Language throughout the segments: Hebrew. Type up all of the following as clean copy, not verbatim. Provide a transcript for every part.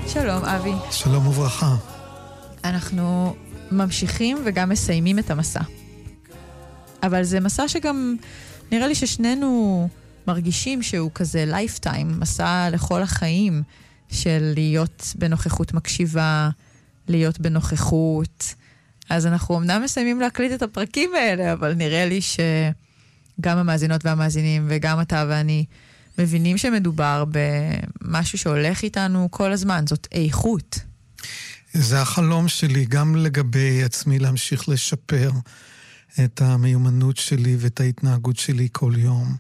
שלום, אבי. שלום וברכה. אנחנו ממשיכים וגם מסיימים את המסע. אבל זה מסע שגם נראה לי ששנינו מרגישים שהוא כזה לייפטיים, מסע לכל החיים של להיות בנוכחות מקשיבה, להיות בנוכחות. אז אנחנו אמנם מסיימים להקליט את הפרקים האלה, אבל נראה לי שגם המאזינות והמאזינים וגם אתה ואני מבינים שמדובר במשהו שהולך איתנו כל הזמן, זאת איכות. זה החלום שלי, גם לגבי עצמי להמשיך לשפר את המיומנות שלי ואת ההתנהגות שלי כל יום.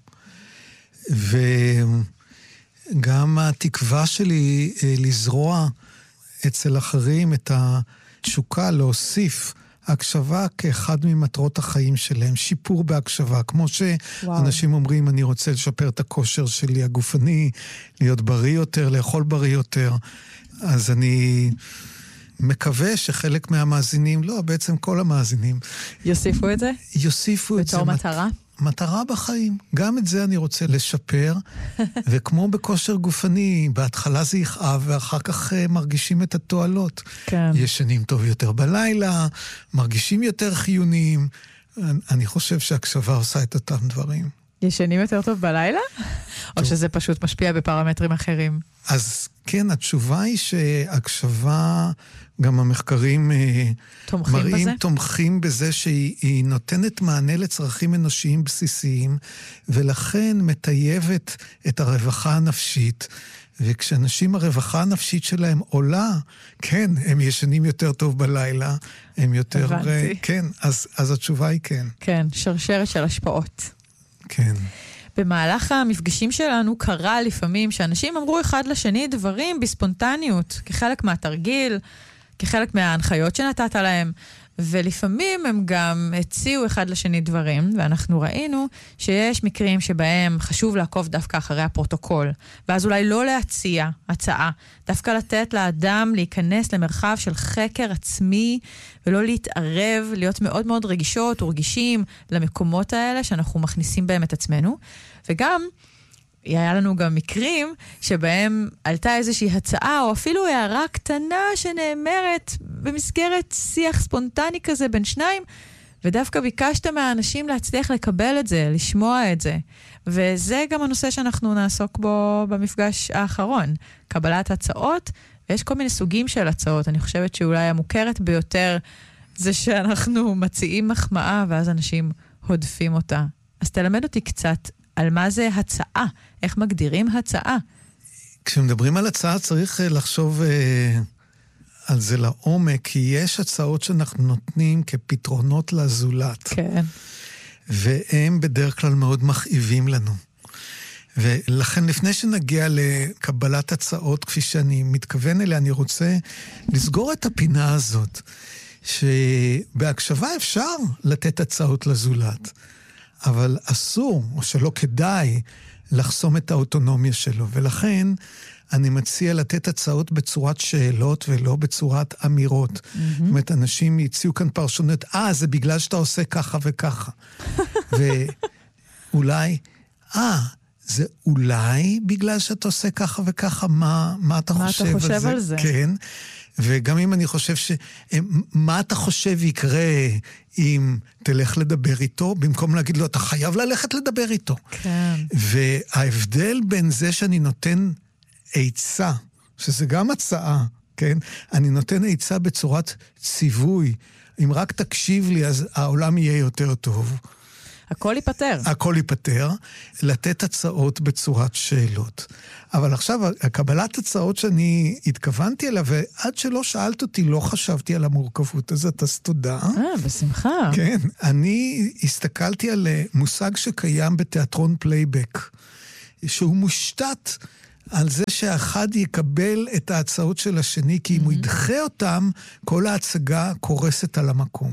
וגם התקווה שלי לזרוע אצל אחרים את התשוקה להוסיף הקשבה כאחד ממטרות החיים שלהם, שיפור בהקשבה, כמו שאנשים אומרים, אני רוצה לשפר את הכושר שלי הגופני, להיות בריא יותר, לאכול בריא יותר, אז אני מקווה שחלק מהמאזינים, לא, בעצם כל המאזינים, יוסיפו את זה? יוסיפו את זה. בתור מטרה? מטרה בחיים. גם את זה אני רוצה לשפר, וכמו בכושר גופני, בהתחלה זה יכאב, ואחר כך מרגישים את התועלות. כן. ישנים טוב יותר בלילה, מרגישים יותר חיוניים. אני חושב שהקשבה עושה את אותם דברים. ישנים יותר טוב בלילה? או שזה פשוט משפיע בפרמטרים אחרים? אז כן, התשובה היא שהקשבה, גם המחקרים מראים, תומכים בזה שהיא נותנת מענה לצרכים אנושיים בסיסיים, ולכן מטייבת את הרווחה הנפשית, וכשאנשים הרווחה הנפשית שלהם עולה, כן, הם ישנים יותר טוב בלילה, הם יותר... הבנתי. כן, אז התשובה היא כן. כן, שרשרת של השפעות. כן. במהלך המפגשים שלנו קרה לפעמים שאנשים אמרו אחד לשני דברים בספונטניות, כחלק מהתרגיל, כחלק מההנחיות שנתת להם, ולפעמים הם גם הציעו אחד לשני דברים, ואנחנו ראינו שיש מקרים שבהם חשוב לעקוב דווקא אחרי הפרוטוקול, ואז אולי לא להציע הצעה, דווקא לתת לאדם להיכנס למרחב של חקר עצמי, ולא להתערב, להיות מאוד מאוד רגישות ורגישים למקומות האלה שאנחנו מכניסים בהם את עצמנו, וגם היה לנו גם מקרים שבהם עלתה איזושהי הצעה, או אפילו הערה קטנה שנאמרת במסגרת שיח ספונטני כזה בין שניים, ודווקא ביקשת מהאנשים להצליח לקבל את זה, לשמוע את זה. וזה גם הנושא שאנחנו נעסוק בו במפגש האחרון, קבלת הצעות, ויש כל מיני סוגים של הצעות. אני חושבת שאולי המוכרת ביותר זה שאנחנו מציעים מחמאה, ואז אנשים הודפים אותה. אז תלמד אותי קצת על מה זה הצעה, איך מגדירים הצעה. כשמדברים על הצעה צריך לחשוב על זה לעומק, כי יש הצעות שאנחנו נותנים כפתרונות לזולת. כן. והם בדרך כלל מאוד מכאיבים לנו. ולכן לפני שנגיע לקבלת הצעות, כפי שאני מתכוון אליה, אני רוצה לסגור את הפינה הזאת, שבהקשבה אפשר לתת הצעות לזולת. אבל אסור, או שלא כדאי, לחסום את האוטונומיה שלו. ולכן אני מציע לתת הצעות בצורת שאלות ולא בצורת אמירות. זאת אומרת, אנשים הציעו כאן פרשנות, זה בגלל שאתה עושה ככה וככה. ואולי, זה אולי בגלל שאתה עושה ככה וככה, מה אתה חושב על זה? כן. וגם אם אני חושב מה אתה חושב יקרה אם תלך לדבר איתו, במקום להגיד לו, אתה חייב ללכת לדבר איתו. כן. וההבדל בין זה שאני נותן עצה, שזה גם הצעה, כן? אני נותן עצה בצורת ציווי. אם רק תקשיב לי, אז העולם יהיה יותר טוב. הכל ייפטר. הכל ייפטר, לתת הצעות בצורת שאלות. אבל עכשיו, הקבלת הצעות שאני התכוונתי אליה, ועד שלא שאלת אותי, לא חשבתי על המורכבות הזאת, אז תודה. בשמחה. כן, אני הסתכלתי על מושג שקיים בתיאטרון פלייבק, שהוא מושתת על זה שאחד יקבל את ההצעות של השני, כי אם הוא ידחה אותם, כל ההצגה קורסת על המקום.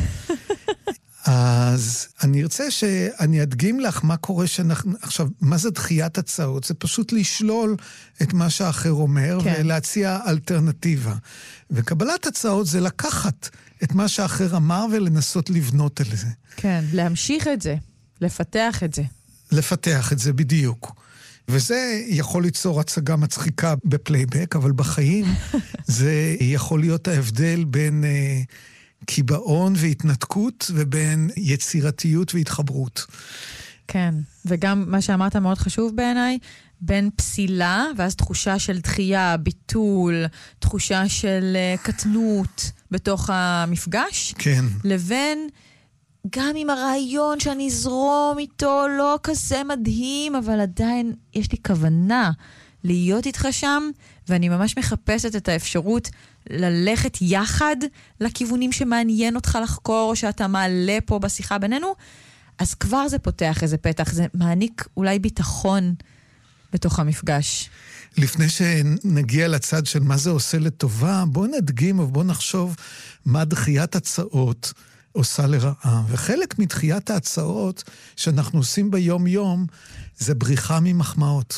אז אני ארצה שאני אדגים לך מה קורה שאנחנו... עכשיו, מה זה דחיית הצעות? זה פשוט לשלול את מה שהאחר אומר, כן. ולהציע אלטרנטיבה. וקבלת הצעות זה לקחת את מה שהאחר אמר ולנסות לבנות על זה. כן, להמשיך את זה, לפתח את זה. לפתח את זה בדיוק. וזה יכול ליצור הצגה מצחיקה בפלייבק, אבל בחיים זה יכול להיות ההבדל בין קיבעון והתנתקות, ובין יצירתיות והתחברות. כן, וגם מה שאמרת מאוד חשוב בעיניי, בין פסילה, ואז תחושה של דחייה, ביטול, תחושה של קטנות בתוך המפגש, כן. לבין גם עם הרעיון שאני אזרום איתו לא כזה מדהים, אבל עדיין יש לי כוונה להיות איתך שם, ואני ממש מחפשת את האפשרות ללכת יחד לכיוונים שמעניין אותך לחקור, או שאתה מעלה פה בשיחה בינינו, אז כבר זה פותח איזה פתח, זה מעניק אולי ביטחון בתוך המפגש. לפני שנגיע לצד של מה זה עושה לטובה, בואו נדגים ובואו נחשוב מה דחיית הצעות עושה לרעה. וחלק מדחיית ההצעות שאנחנו עושים ביום-יום, זה בריחה ממחמאות.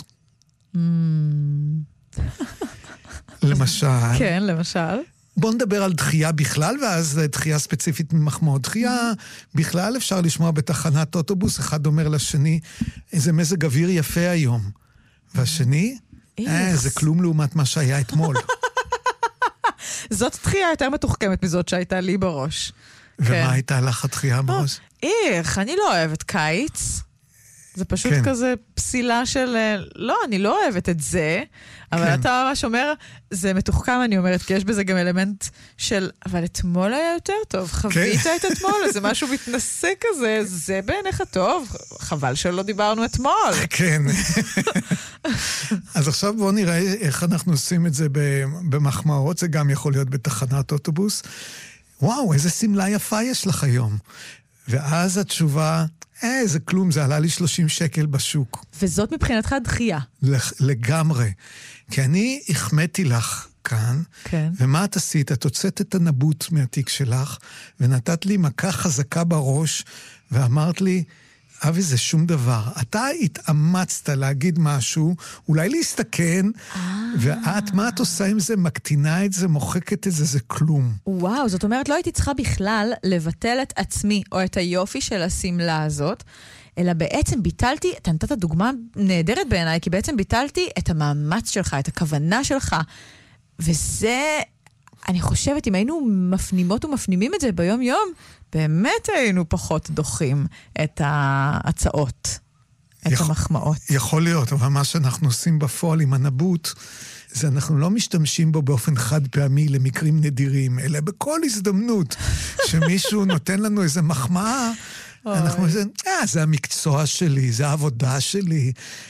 למשל. כן, למשל. בואו נדבר על דחייה בכלל, ואז דחייה ספציפית ממחמאות. דחייה בכלל אפשר לשמוע בתחנת אוטובוס, אחד אומר לשני, איזה מזג אוויר יפה היום. והשני, זה כלום לעומת מה שהיה אתמול. זאת דחייה יותר מתוחכמת מזאת שהייתה לי בראש. ומה הייתה לך הדחייה בראש? אני לא אוהבת קיץ. זה פשוט כזה פסילה של, לא, אני לא אוהבת את זה, אבל אתה ממש אומר, זה מתוחכם, אני אומרת, כי יש בזה גם אלמנט של, אבל אתמול היה יותר טוב, חווית את אתמול, זה משהו מתנשא כזה, זה בעיניך טוב, חבל שלא דיברנו אתמול. כן. אז עכשיו בואו נראה איך אנחנו עושים את זה במחמאות, זה גם יכול להיות בתחנת אוטובוס. וואו, איזה סמלה יפה יש לך היום. ואז התשובה, זה כלום, זה עלה לי 30 שקל בשוק. וזאת מבחינתך דחייה. לגמרי. כי אני החמאתי לך כאן, כן. ומה את עשית? את הוצאת את הנבוט מהתיק שלך, ונתת לי מכה חזקה בראש, ואמרת לי, אבי, זה שום דבר. אתה התאמצת להגיד משהו, אולי להסתכן, ואת, מה את עושה עם זה? מקטינה את זה, מוחקת את זה, זה כלום. וואו, זאת אומרת, לא הייתי צריכה בכלל לבטל את עצמי, או את היופי של הסמלה הזאת, אלא בעצם ביטלתי, אתה נתת דוגמה נהדרת בעיניי, כי בעצם ביטלתי את המאמץ שלך, את הכוונה שלך, וזה, אני חושבת, אם היינו מפנימות ומפנימים את זה ביום-יום, באמת היינו פחות דוחים את ההצעות, את המחמאות. יכול להיות, אבל מה שאנחנו עושים בפועל עם הנבוט, זה אנחנו לא משתמשים בו באופן חד פעמי למקרים נדירים, אלא בכל הזדמנות שמישהו נותן לנו איזה מחמאה, אנחנו אומרים, זה המקצוע שלי, זה העבודה שלי.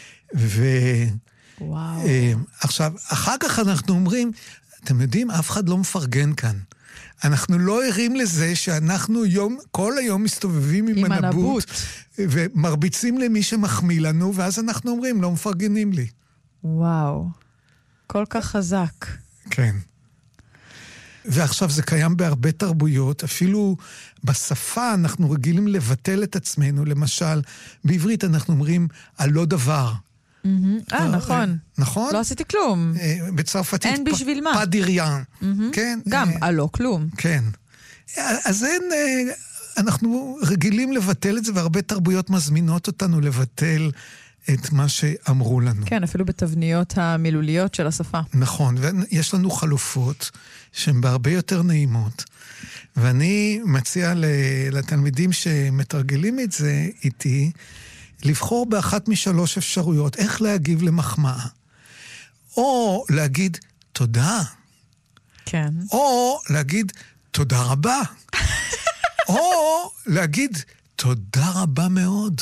עכשיו, אחר כך אנחנו אומרים, אתם יודעים, אף אחד לא מפרגן כאן. אנחנו לא ערים לזה שאנחנו כל היום מסתובבים עם הנבוט, ומרביצים למי שמחמיא לנו, ואז אנחנו אומרים, לא מפרגנים לי. וואו, כל כך חזק. כן. ועכשיו זה קיים בהרבה תרבויות, אפילו בשפה אנחנו רגילים לבטל את עצמנו, למשל, בעברית אנחנו אומרים, הלא דבר. נכון. נכון? לא עשיתי כלום. בצרפתית, אין בשביל מה. פדיריאן. כן? גם, הלא כלום. כן. אז אנחנו רגילים לבטל את זה, והרבה תרבויות מזמינות אותנו לבטל את מה שאמרו לנו. כן, אפילו בתבניות המילוליות של השפה. נכון, ויש לנו חלופות שהן בהרבה יותר נעימות. ואני מציע לתלמידים שמתרגלים את זה איתי, לבחור באחת משלוש אפשרויות, איך להגיב למחמאה. או להגיד תודה. כן. או להגיד תודה רבה. או להגיד תודה רבה מאוד.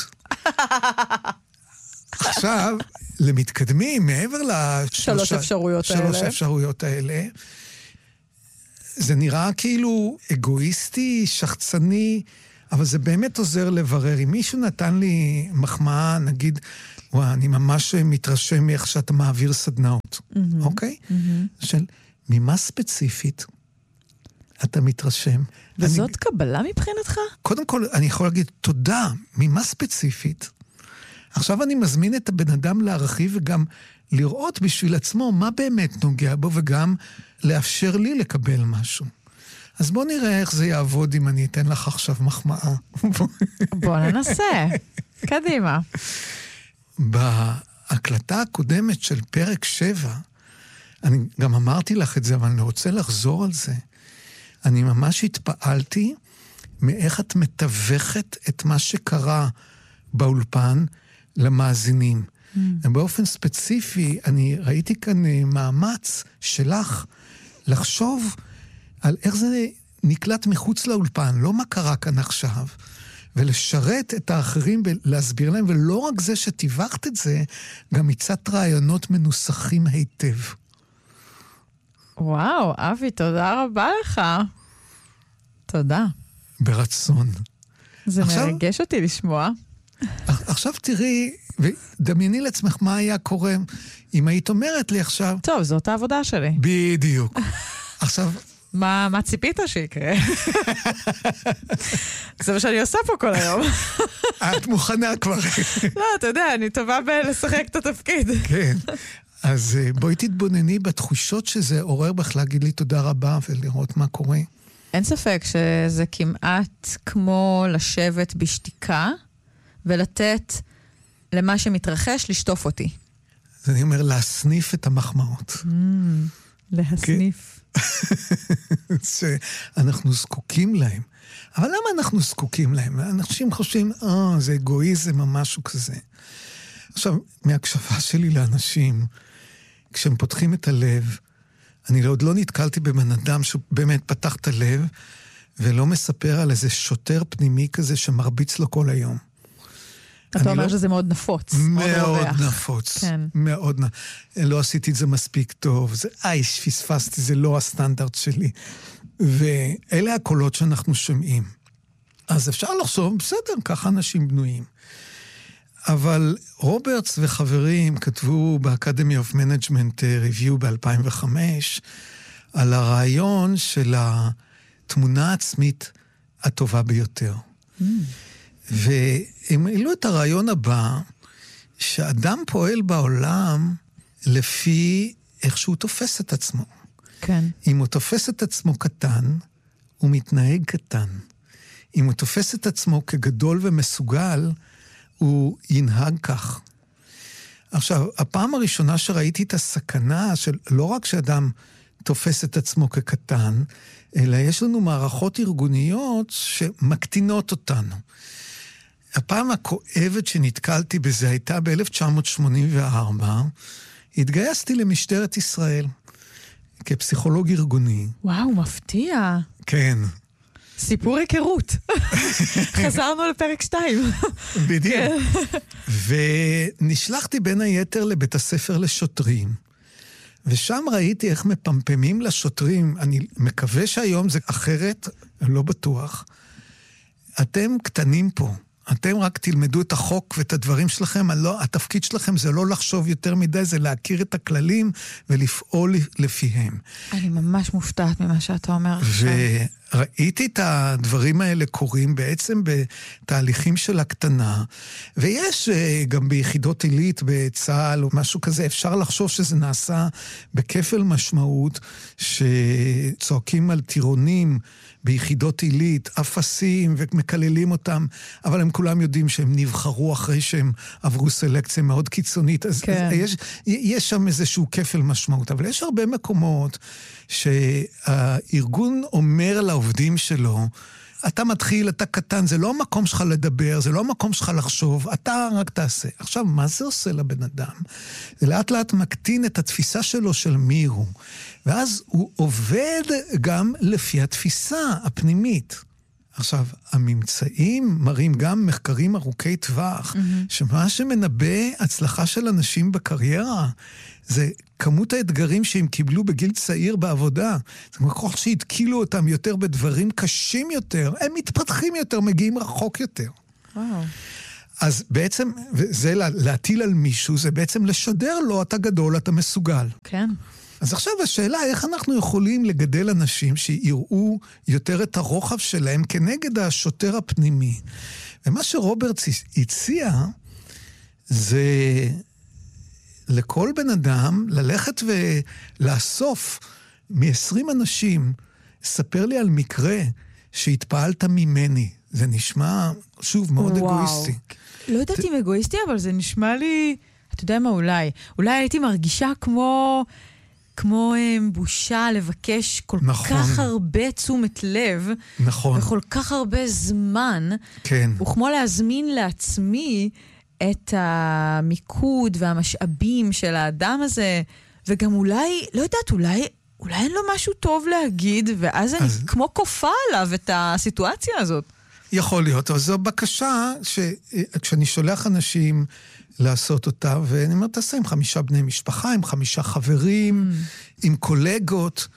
עכשיו, למתקדמים, מעבר שלוש אפשרויות האלה, זה נראה כאילו אגואיסטי, שחצני, אבל זה באמת עוזר לברר. אם מישהו נתן לי מחמאה, נגיד, אני ממש מתרשם מאיך שאתה מעביר סדנאות, אוקיי? של ממה ספציפית אתה מתרשם. וזאת קבלה מבחינתך? קודם כל, אני יכול להגיד תודה, ממה ספציפית. עכשיו אני מזמין את הבן אדם להרחיב וגם לראות בשביל עצמו מה באמת נוגע בו, וגם לאפשר לי לקבל משהו. אז בוא נראה איך זה יעבוד אם אני אתן לך עכשיו מחמאה. בוא ננסה. קדימה. ההקלטה הקודמת של פרק 7, אני גם אמרתי לך את זה, אבל אני רוצה לחזור על זה. אני ממש התפעלתי מאיך את מתווכת את מה שקרה באולפן למאזינים. ובאופן ספציפי, אני ראיתי כאן מאמץ שלך לחשוב על איך זה נקלט מחוץ לאולפן, לא מה קרה כאן עכשיו, ולשרת את האחרים ולהסביר להם, ולא רק זה שתיווכת את זה, גם מצאת רעיונות מנוסחים היטב. וואו, אבי, תודה רבה לך. תודה. ברצון. זה עכשיו, מרגש אותי לשמוע. עכשיו תראי, ודמייני לעצמך מה היה קורה אם היית אומרת לי עכשיו... טוב, זאת העבודה שלי. בדיוק. עכשיו... מה ציפית שיקרה? זה מה שאני עושה פה כל היום. את מוכנה כבר. לא, אתה יודע, אני טובה בלשחק את התפקיד. כן. אז בואי תתבונני בתחושות שזה עורר בך להגיד לי תודה רבה ולראות מה קורה. אין ספק שזה כמעט כמו לשבת בשתיקה ולתת למה שמתרחש לשטוף אותי. אז אני אומר להסניף את המחמאות. להסניף. שאנחנו זקוקים להם. אבל למה אנחנו זקוקים להם? אנשים חושבים, זה אגואיזם או משהו כזה. עכשיו, מהקשבה שלי לאנשים, כשהם פותחים את הלב, אני עוד לא נתקלתי בבן אדם שבאמת פתח את הלב, ולא מספר על איזה שוטר פנימי כזה שמרביץ לו כל היום. אתה אומר שזה מאוד נפוץ. מאוד נפוץ. כן. מאוד נפוץ. לא עשיתי את זה מספיק טוב. פספסתי, זה לא הסטנדרט שלי. ואלה הקולות שאנחנו שומעים. אז אפשר לחשוב, בסדר, ככה אנשים בנויים. אבל רוברטס וחברים כתבו ב-Academy of Management Review ב-2005 על הרעיון של התמונה העצמית הטובה ביותר. והם העלו את הרעיון הבא, שאדם פועל בעולם לפי איך שהוא תופס את עצמו. כן. אם הוא תופס את עצמו קטן, הוא מתנהג קטן. אם הוא תופס את עצמו כגדול ומסוגל, הוא ינהג כך. עכשיו, הפעם הראשונה שראיתי את הסכנה של לא רק שאדם תופס את עצמו כקטן, אלא יש לנו מערכות ארגוניות שמקטינות אותנו. הפעם הכואבת שנתקלתי בזה הייתה ב-1984, התגייסתי למשטרת ישראל, כפסיכולוג ארגוני. וואו, מפתיע. כן. סיפור היכרות. חזרנו לפרק 2. בדיוק. ונשלחתי בין היתר לבית הספר לשוטרים, ושם ראיתי איך מפמפמים לשוטרים, אני מקווה שהיום זה אחרת, לא בטוח. אתם קטנים פה. אתם רק תלמדו את החוק ואת הדברים שלכם, התפקיד שלכם זה לא לחשוב יותר מדי, זה להכיר את הכללים ולפעול לפיהם. אני ממש מופתעת ממה שאתה אומר עכשיו. וראיתי את הדברים האלה קורים בעצם בתהליכים של הקטנה, ויש גם ביחידות עילית בצה"ל או משהו כזה, אפשר לחשוב שזה נעשה בכפל משמעות, שצועקים על טירונים, ביחידות עילית, אפסים ומקללים אותם, אבל הם כולם יודעים שהם נבחרו אחרי שהם עברו סלקציה מאוד קיצונית, אז כן. יש שם איזשהו כפל משמעות, אבל יש הרבה מקומות שהארגון אומר לעובדים שלו, אתה מתחיל, אתה קטן, זה לא המקום שלך לדבר, זה לא המקום שלך לחשוב, אתה רק תעשה. עכשיו, מה זה עושה לבן אדם? זה לאט לאט מקטין את התפיסה שלו של מי הוא. ואז הוא עובד גם לפי התפיסה הפנימית. עכשיו, הממצאים מראים גם מחקרים ארוכי טווח, שמה שמנבא הצלחה של אנשים בקריירה, זה כמות האתגרים שהם קיבלו בגיל צעיר בעבודה. זה ככל שהתקילו אותם יותר בדברים קשים יותר, הם מתפתחים יותר, מגיעים רחוק יותר. וואו. אז בעצם, זה להטיל על מישהו, זה בעצם לשדר לו, אתה גדול, אתה מסוגל. כן. אז עכשיו השאלה, איך אנחנו יכולים לגדל אנשים שיראו יותר את הרוחב שלהם כנגד השוטר הפנימי? ומה שרוברטס הציע, זה לכל בן אדם ללכת ולאסוף מ-20 אנשים, ספר לי על מקרה שהתפעלת ממני. זה נשמע, שוב, מאוד אגואיסטי. לא יודעת אם אגואיסטי, אבל זה נשמע לי... אתה יודע מה אולי הייתי מרגישה כמו בושה לבקש כל כך הרבה תשומת לב, וכל כך הרבה זמן, וכמו להזמין לעצמי את המיקוד והמשאבים של האדם הזה, וגם אולי, לא יודעת, אולי אין לו משהו טוב להגיד, ואז אני כמו כופה עליו את הסיטואציה הזאת. יכול להיות, אבל זו בקשה כשאני שולח אנשים לעשות אותה, ואני אומר, תעשה עם 5 בני משפחה, עם 5 חברים, עם קולגות,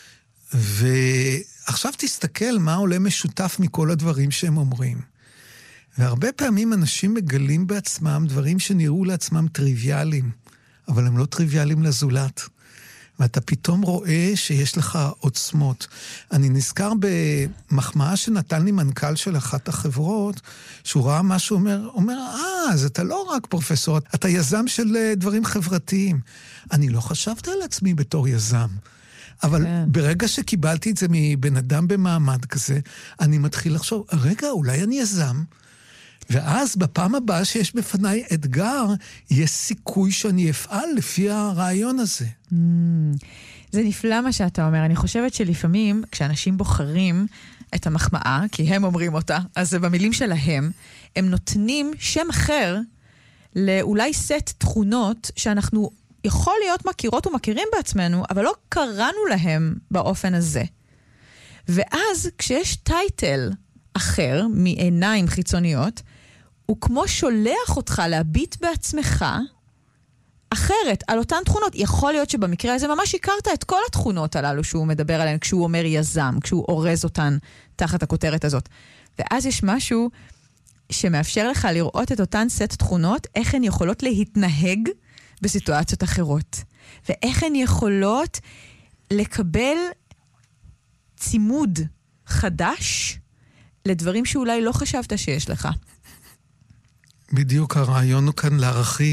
ועכשיו תסתכל מה עולה משותף מכל הדברים שהם אומרים. והרבה פעמים אנשים מגלים בעצמם דברים שנראו לעצמם טריוויאליים, אבל הם לא טריוויאליים לזולת. ואתה פתאום רואה שיש לך עוצמות. אני נזכר במחמאה שנתן לי מנכ"ל של אחת החברות, שהוא ראה משהו, אומר, אז אתה לא רק פרופסור, אתה יזם של דברים חברתיים. אני לא חשבתי על עצמי בתור יזם. אבל ברגע שקיבלתי את זה מבן אדם במעמד כזה, אני מתחיל לחשוב, רגע, אולי אני יזם. ואז בפעם הבאה שיש בפניי אתגר, יש סיכוי שאני אפעל לפי הרעיון הזה. זה נפלא מה שאתה אומר. אני חושבת שלפעמים כשאנשים בוחרים את המחמאה, כי הם אומרים אותה, אז זה במילים שלהם, הם נותנים שם אחר לאולי סט תכונות שאנחנו יכול להיות מכירות ומכירים בעצמנו, אבל לא קראנו להם באופן הזה. ואז כשיש טייטל אחר מעיניים חיצוניות, הוא כמו שולח אותך להביט בעצמך אחרת, על אותן תכונות. יכול להיות שבמקרה הזה ממש הכרת את כל התכונות הללו שהוא מדבר עליהן, כשהוא אומר יזם, כשהוא אורז אותן תחת הכותרת הזאת. ואז יש משהו שמאפשר לך לראות את אותן סט תכונות, איך הן יכולות להתנהג בסיטואציות אחרות. ואיך הן יכולות לקבל צימוד חדש לדברים שאולי לא חשבת שיש לך. בדיוק הרעיון הוא כאן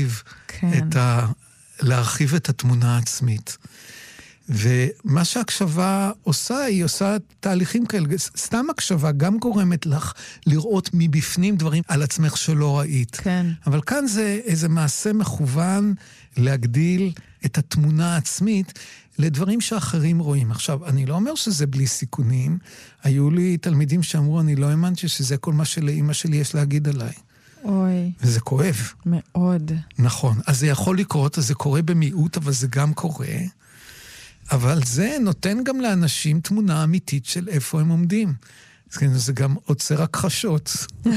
להרחיב את התמונה העצמית. ומה שהקשבה עושה, היא עושה תהליכים כאלה. סתם הקשבה גם גורמת לך לראות מבפנים דברים על עצמך שלא ראית. כן. אבל כאן זה איזה מעשה מכוון להגדיל את התמונה העצמית לדברים שאחרים רואים. עכשיו, אני לא אומר שזה בלי סיכונים. היו לי תלמידים שאמרו, אני לא האמנתי שזה כל מה שלאמא שלי יש להגיד עליי. אוי. וזה כואב. מאוד. נכון. אז זה יכול לקרות, אז זה קורה במיעוט, אבל זה גם קורה. אבל זה נותן גם לאנשים תמונה אמיתית של איפה הם עומדים. זה גם עוצר הכחשות.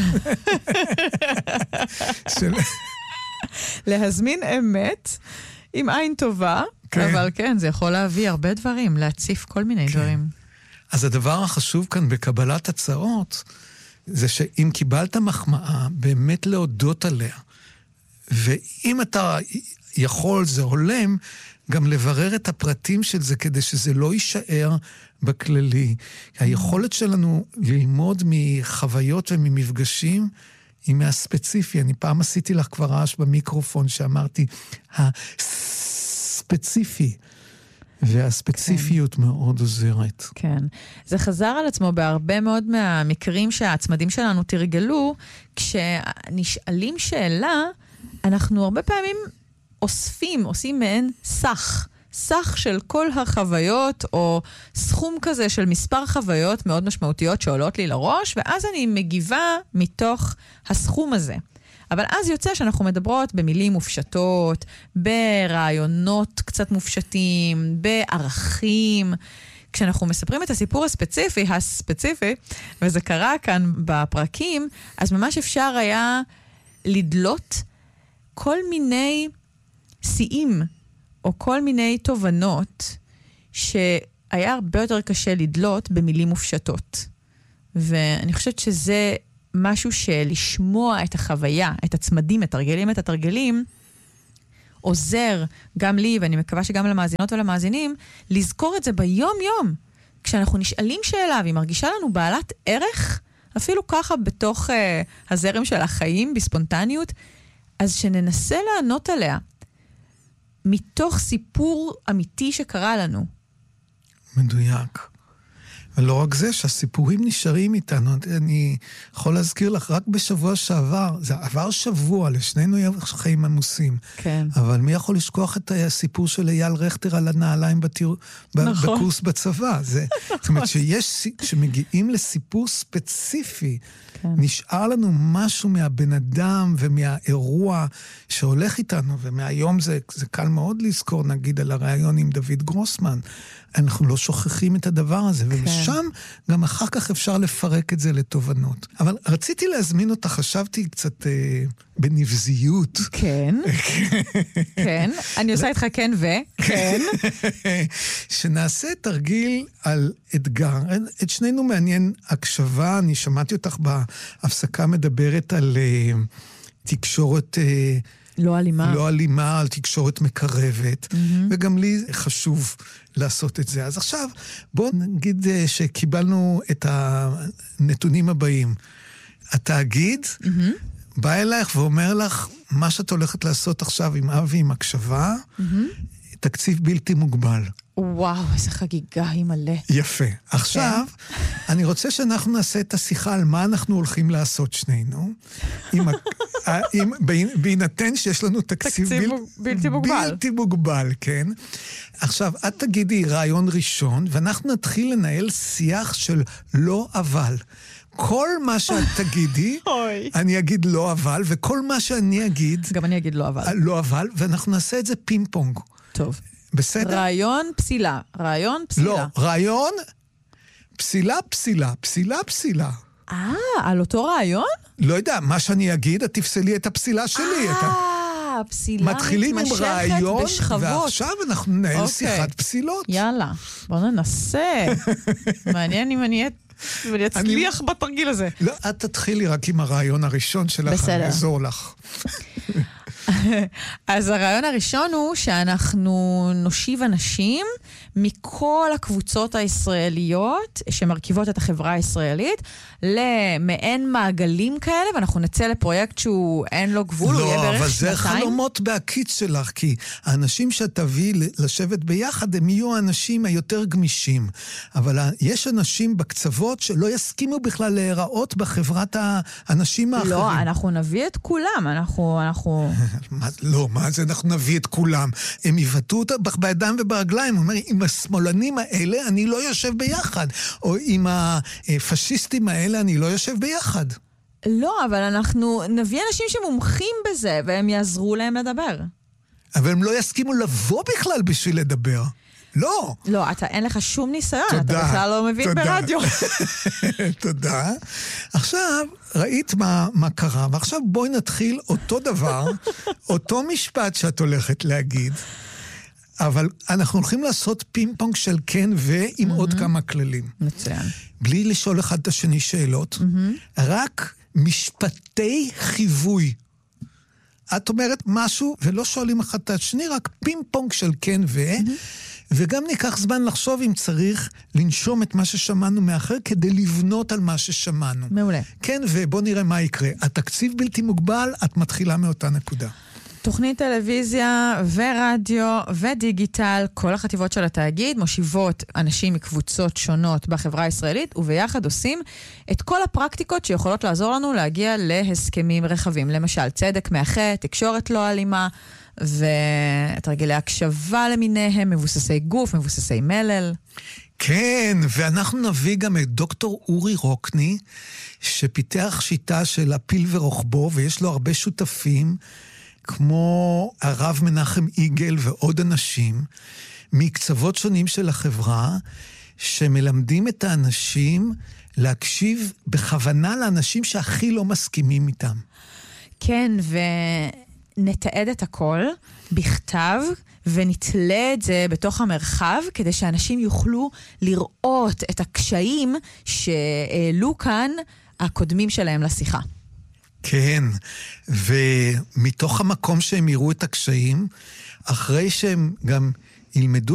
להזמין אמת עם עין טובה, אבל כן, זה יכול להביא הרבה דברים, להציף כל מיני דברים. אז הדבר החשוב כאן בקבלת הצעות, זה שאם קיבלת מחמאה, באמת להודות עליה. ואם אתה יכול, זה הולם, גם לברר את הפרטים של זה, כדי שזה לא יישאר בכללי. היכולת שלנו ללמוד מחוויות וממפגשים, היא מהספציפי. אני פעם עשיתי לך כבר רעש במיקרופון, שאמרתי, הספציפי. והספציפיות מאוד עוזרת. כן. זה חזר על עצמו בהרבה מאוד מהמקרים שהצמדים שלנו תרגלו, כשנשאלים שאלה, אנחנו הרבה פעמים עושים מעין סך של כל החוויות, או סכום כזה של מספר חוויות מאוד משמעותיות שעולות לי לראש, ואז אני מגיבה מתוך הסכום הזה. אבל אז יוצא שאנחנו מדברות במילים מופשטות, ברעיונות קצת מופשטים, בערכים. כשאנחנו מספרים את הסיפור הספציפי, וזה קרה כאן בפרקים, אז ממש אפשר היה לדלות כל מיני שיאים, או כל מיני תובנות, שהיה הרבה יותר קשה לדלות במילים מופשטות. ואני חושבת שזה משהו שלשמוע את החוויה, את הצמדים, מתרגלים את התרגלים, עוזר גם לי, ואני מקווה שגם למאזינות ולמאזינים, לזכור את זה ביום-יום. כשאנחנו נשאלים שאלה, והיא מרגישה לנו בעלת ערך, אפילו ככה בתוך הזרם של החיים, בספונטניות, אז שננסה לענות עליה, מתוך סיפור אמיתי שקרה לנו. מדויק. ולא רק זה, שהסיפורים נשארים איתנו. אני יכול להזכיר לך, רק בשבוע שעבר, זה עבר שבוע, לשנינו חיים עמוסים. כן. אבל מי יכול לשכוח את הסיפור של אייל רכטר על הנעליים נכון. בקורס בצבא? זאת אומרת, כשמגיעים לסיפור ספציפי, נשאר לנו משהו מהבן אדם ומהאירוע שהולך איתנו, ומהיום זה קל מאוד לזכור, נגיד, על הרעיון עם דוד גרוסמן. אנחנו לא שוכחים את הדבר הזה, ומשם גם אחר כך אפשר לפרק את זה לתובנות. אבל רציתי להזמין אותה, חשבתי קצת בנבזיות. כן, כן. אני עושה איתך כן וכן. שנעשה תרגיל על אתגר. את שנינו מעניין הקשבה, אני שמעתי אותך בהפסקה מדברת על תקשורת לא אלימה. לא אלימה, על תקשורת מקרבת, וגם לי חשוב לעשות את זה. אז עכשיו, בואו נגיד שקיבלנו את הנתונים הבאים. התאגיד בא אלייך ואומר לך, מה שאת הולכת לעשות עכשיו עם אבי, עם הקשבה, תקציב בלתי מוגבל. וואו, איזה חגיגה היא מלא. יפה. עכשיו, אני רוצה שאנחנו נעשה את השיחה על מה אנחנו הולכים לעשות שנינו, בהינתן שיש לנו תקציב בלתי מוגבל. בלתי מוגבל, כן. עכשיו, את תגידי רעיון ראשון, ואנחנו נתחיל לנהל שיח של לא אבל. כל מה שאת תגידי, אני אגיד לא אבל, וכל מה שאני אגיד... גם אני אגיד לא אבל. לא אבל, ואנחנו נעשה את זה פינג פונג. טוב. בסדר? רעיון פסילה. רעיון פסילה. לא, רעיון פסילה, פסילה, פסילה, פסילה. על אותו רעיון? לא יודע, מה שאני אגיד, את תפסלי את הפסילה שלי. פסילה מתחילים עם רעיון, בשכבות. ועכשיו אנחנו ננהל שיחת פסילות. יאללה, בוא ננסה. מעניין אם אני אצליח בתרגיל הזה. לא, את תתחילי רק עם הרעיון הראשון שלך, אני אעזור לך. אז הרעיון הראשון הוא שאנחנו נושיב אנשים מכל הקבוצות הישראליות שמרכיבות את החברה הישראלית למעין מעגלים כאלה, ואנחנו נצא לפרויקט שהוא אין לו גבול, הוא יהיה בערך לא, אבל שנתיים. זה חלומות בהקיץ שלך, כי האנשים שאת תביא לשבת ביחד, הם יהיו האנשים היותר גמישים. אבל יש אנשים בקצוות שלא יסכימו בכלל להיראות בחברת האנשים האחרים. לא, אנחנו נביא את כולם, אנחנו... לא, מה זה אנחנו נביא את כולם? הם יבטאו אותה בידיים וברגליים, הוא אומר, עם השמאלנים האלה אני לא יושב ביחד, או עם הפשיסטים האלה אני לא יושב ביחד. לא, אבל אנחנו נביא אנשים שמומחים בזה, והם יעזרו להם לדבר. אבל הם לא יסכימו לבוא בכלל בשביל לדבר. לא. לא, אין לך שום ניסיון, תודה, אתה בכלל לא מבין תודה. ברדיו. תודה. עכשיו, ראית מה קרה, ועכשיו בואי נתחיל אותו דבר, אותו משפט שאת הולכת להגיד, אבל אנחנו הולכים לעשות פינג פונג של כן ועם עוד כמה כללים. מצוין. בלי לשאול אחד את השני שאלות, רק משפטי חיווי. את אומרת משהו ולא שואלים אחד את השני, רק פינג פונג של כן וגם ניקח זמן לחשוב אם צריך לנשום את מה ששמענו מאחר כדי לבנות על מה ששמענו. מעולה. כן, ובוא נראה מה יקרה. התקציב בלתי מוגבל, את מתחילה מאותה נקודה. תוכנית טלוויזיה ורדיו ודיגיטל, כל החטיבות של התאגיד מושיבות אנשים מקבוצות שונות בחברה הישראלית, וביחד עושים את כל הפרקטיקות שיכולות לעזור לנו להגיע להסכמים רחבים. למשל, צדק מאחה, תקשורת לא אלימה, ותרגילי הקשבה למיניהם, מבוססי גוף, מבוססי מלל. כן, ואנחנו נביא גם את דוקטור אורי רוקני, שפיתח שיטה של הפיל ורוחבו, ויש לו הרבה שותפים, כמו הרב מנחם איגל ועוד אנשים, מקצוות שונים של החברה, שמלמדים את האנשים להקשיב בכוונה לאנשים שהכי לא מסכימים איתם. כן, ונתעד את הכל בכתב, ונתלה את זה בתוך המרחב, כדי שאנשים יוכלו לראות את הקשיים שהעלו כאן הקודמים שלהם לשיחה. כן, ומתוך המקום שהם יראו את הקשיים, אחרי שהם גם ילמדו